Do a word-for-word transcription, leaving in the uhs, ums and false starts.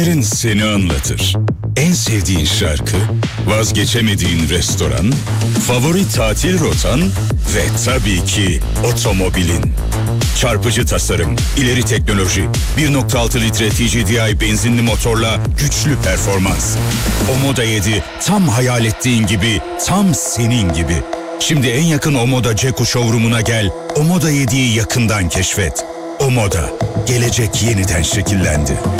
Seni anlatır. En sevdiğin şarkı, vazgeçemediğin restoran, favori tatil rotan ve tabii ki otomobilin. Çarpıcı tasarım, ileri teknoloji, bir nokta altı litre T G D I benzinli motorla güçlü performans. Omoda yedi tam hayal ettiğin gibi, tam senin gibi. Şimdi en yakın Omoda Ceko showroom'una gel, Omoda yediyi yakından keşfet. Omoda, gelecek yeniden şekillendi.